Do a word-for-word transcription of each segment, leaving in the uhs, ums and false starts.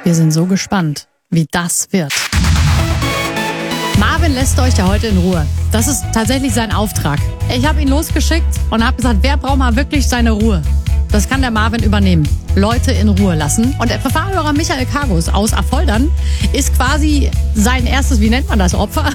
Wir sind so gespannt, wie das wird. Marvin lässt euch ja heute in Ruhe. Das ist tatsächlich sein Auftrag. Ich habe ihn losgeschickt und habe gesagt, wer braucht mal wirklich seine Ruhe? Das kann der Marvin übernehmen. Leute in Ruhe lassen. Und der Verfahrhörer Michael Kargus aus Affoldern ist quasi sein erstes, wie nennt man das, Opfer?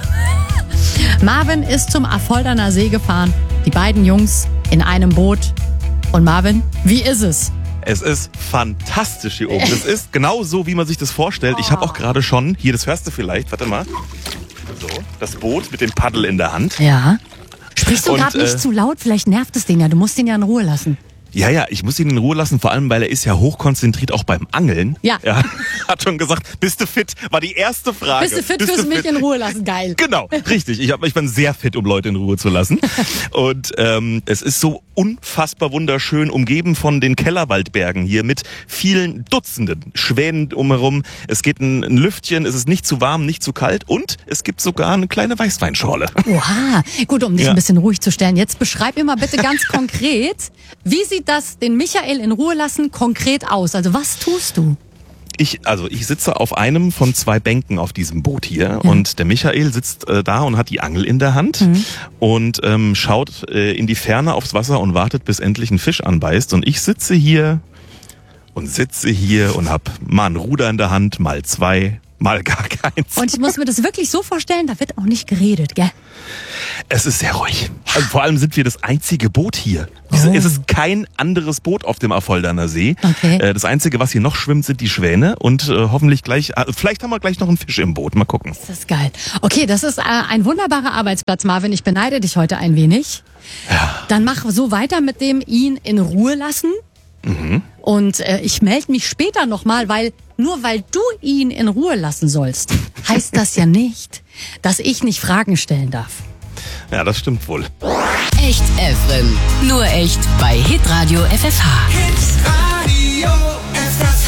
Marvin ist zum Affolderner See gefahren. Die beiden Jungs in einem Boot. Und Marvin, wie ist es? Es ist fantastisch hier oben. Es ist genau so, wie man sich das vorstellt. Ich habe auch gerade schon, hier, das hörst du vielleicht, warte mal. So, das Boot mit dem Paddel in der Hand. Ja. Sprichst du gerade Und, nicht äh, zu laut? Vielleicht nervt es den ja. Du musst den ja in Ruhe lassen. Ja, ja, ich muss ihn in Ruhe lassen, vor allem, weil er ist ja hochkonzentriert auch beim Angeln. Ja. Er hat schon gesagt, bist du fit? War die erste Frage. Bist du fit fürs mich in Ruhe lassen? Geil. Genau, richtig. Ich, hab, ich bin sehr fit, um Leute in Ruhe zu lassen. Und ähm, es ist so unfassbar wunderschön, umgeben von den Kellerwaldbergen hier mit vielen Dutzenden Schwänen drumherum. Es geht ein, ein Lüftchen, es ist nicht zu warm, nicht zu kalt und es gibt sogar eine kleine Weißweinschorle. Oha. Gut, um dich Ja. ein bisschen ruhig zu stellen. Jetzt beschreib mir mal bitte ganz konkret, wie sieht das, den Michael in Ruhe lassen, konkret aus? Also was tust du? Ich, also ich sitze auf einem von zwei Bänken auf diesem Boot hier und der Michael sitzt äh, da und hat die Angel in der Hand Mhm. und ähm, schaut äh, in die Ferne aufs Wasser und wartet, bis endlich ein Fisch anbeißt. Und ich sitze hier und sitze hier und hab mal ein Ruder in der Hand, mal zwei, mal gar keins. Und ich muss mir das wirklich so vorstellen, da wird auch nicht geredet, gell? Es ist sehr ruhig. Also vor allem sind wir das einzige Boot hier. Diese, Oh. Es ist kein anderes Boot auf dem Affolderner See. Okay. Äh, das Einzige, was hier noch schwimmt, sind die Schwäne. Und äh, hoffentlich gleich, äh, vielleicht haben wir gleich noch einen Fisch im Boot. Mal gucken. Das ist geil. Okay, das ist äh, ein wunderbarer Arbeitsplatz, Marvin. Ich beneide dich heute ein wenig. Ja. Dann mach so weiter mit dem ihn in Ruhe lassen. Mhm. Und äh, ich melde mich später nochmal, weil nur weil du ihn in Ruhe lassen sollst, heißt das ja nicht, dass ich nicht Fragen stellen darf. Ja, das stimmt wohl. Echt Efren. Nur echt bei Hitradio F F H. Hitradio F F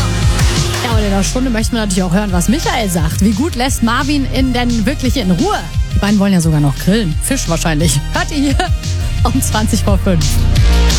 H. Ja, und in einer Stunde möchten wir natürlich auch hören, was Michael sagt. Wie gut lässt Marvin ihn denn wirklich in Ruhe? Die beiden wollen ja sogar noch grillen. Fisch wahrscheinlich. Hört ihr hier um zwanzig vor fünf.